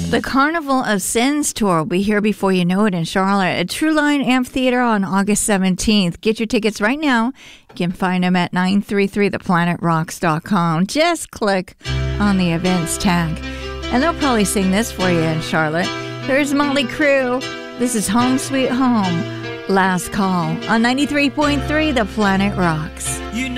The Carnival of Sins tour will be here before you know it in Charlotte at True Line Amphitheater on August 17th. Get your tickets right now. You can find them at 933theplanetrocks.com. Just click on the events tag. And they'll probably sing this for you in Charlotte. There's Motley Crue. This is Home Sweet Home. Last Call on 93.3 The Planet Rocks.